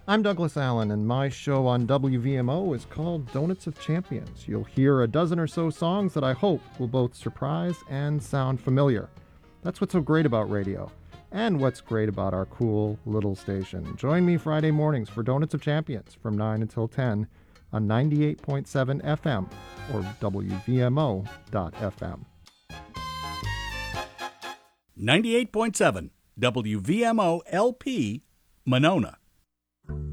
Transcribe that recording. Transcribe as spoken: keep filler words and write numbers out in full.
I'm Douglas Allen, and my show on W V M O is called Donuts of Champions. You'll hear a dozen or so songs that I hope will both surprise and sound familiar. That's what's so great about radio, and what's great about our cool little station. Join me Friday mornings for Donuts of Champions from nine until ten on ninety-eight point seven F M or W V M O dot F M. ninety-eight point seven W V M O L P, Monona.